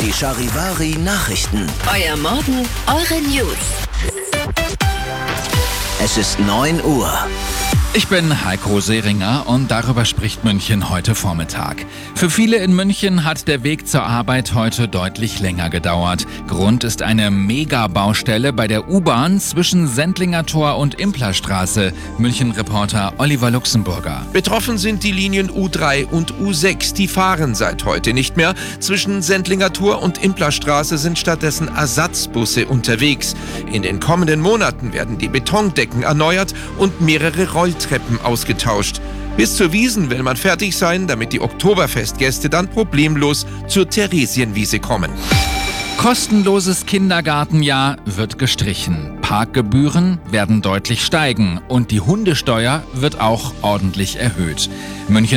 Die Charivari Nachrichten. Euer Morgen, eure News. Es ist 9 Uhr. Ich bin Heiko Seringer und darüber spricht München heute Vormittag. Für viele in München hat der Weg zur Arbeit heute deutlich länger gedauert. Grund ist eine Megabaustelle bei der U-Bahn zwischen Sendlinger Tor und Implerstraße. München-Reporter Oliver Luxemburger. Betroffen sind die Linien U3 und U6. Die fahren seit heute nicht mehr. Zwischen Sendlinger Tor und Implerstraße sind stattdessen Ersatzbusse unterwegs. In den kommenden Monaten werden die Betondecken erneuert und mehrere Rolltreppen ausgetauscht. Bis zur Wiesn will man fertig sein, damit die Oktoberfestgäste dann problemlos zur Theresienwiese kommen. Kostenloses Kindergartenjahr wird gestrichen. Parkgebühren werden deutlich steigen und die Hundesteuer wird auch ordentlich erhöht. München